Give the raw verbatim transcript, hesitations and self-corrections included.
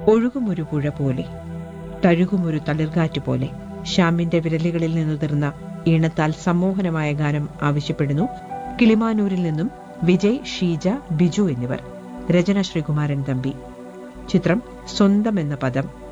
ഒഴുകുമൊരു പുഴ പോലെ, തഴുകുമൊരു തളിർകാറ്റ് പോലെ. ശ്യാമിന്റെ വിരലുകളിൽ നിന്നുതിർന്ന ഈണത്താൽ സമ്മോഹനമായ ഗാനം ആവശ്യപ്പെടുന്നു കിളിമാനൂരിൽ നിന്നും വിജയ്, ഷീജ, ബിജു എന്നിവർ. രചന ശ്രീകുമാരൻ തമ്പി. ചിത്രം സ്വന്തം എന്ന പദം.